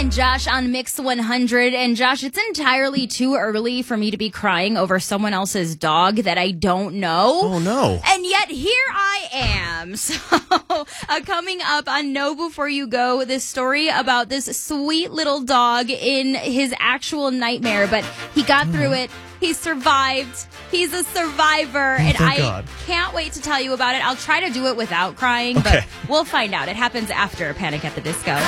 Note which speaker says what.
Speaker 1: and Josh on Mix 100. And Josh, it's entirely too early for me to be crying over someone else's dog that I don't know.
Speaker 2: Oh, no.
Speaker 1: And yet here I am. So coming up on Know Before You Go, this story about this sweet little dog in his actual nightmare. But he got through it. He survived. He's a survivor. And
Speaker 2: thank
Speaker 1: I
Speaker 2: God.
Speaker 1: can't wait to tell you about it. I'll try to do it without crying,
Speaker 2: Okay.
Speaker 1: but we'll find out. It happens after Panic at the Disco.